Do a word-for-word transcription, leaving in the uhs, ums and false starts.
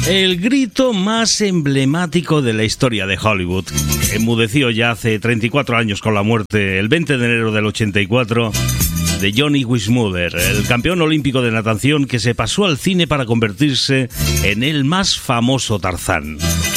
El grito más emblemático de la historia de Hollywood, que enmudeció ya hace treinta y cuatro años con la muerte, el veinte de enero del ochenta y cuatro, de Johnny Weissmuller, el campeón olímpico de natación que se pasó al cine para convertirse en el más famoso Tarzán.